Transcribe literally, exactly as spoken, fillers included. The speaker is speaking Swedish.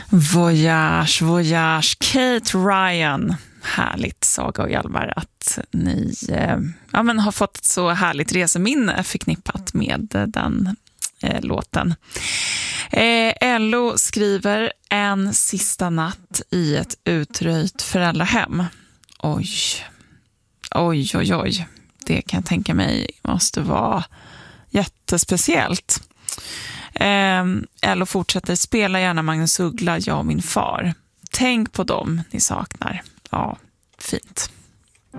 Voyage, voyage, Kate Ryan. Härligt, Saga och Hjalmar, att ni eh, ja, men har fått ett så härligt reseminne förknippat med den eh, låten. Eh, L O skriver en sista natt i ett utröjt föräldrahem. Oj, oj, oj, oj. Det kan jag tänka mig måste vara jättespeciellt. Eh, L O fortsätter, spela gärna Magnus Uggla, jag och min far. Tänk på dem ni saknar. Ja, fint.